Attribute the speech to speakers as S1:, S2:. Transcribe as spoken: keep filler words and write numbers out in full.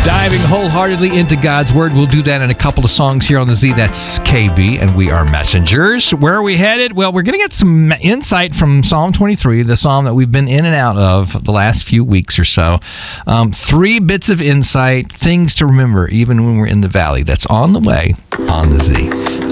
S1: Diving wholeheartedly into God's Word. We'll do that in a couple of songs here on the Z. That's K B, and we are messengers. Where are we headed? Well, we're going to get some insight from Psalm twenty-three, the psalm that we've been in and out of the last few weeks or so. Um, three bits of insight, things to remember, even when we're in the valley. That's on the way on the Z.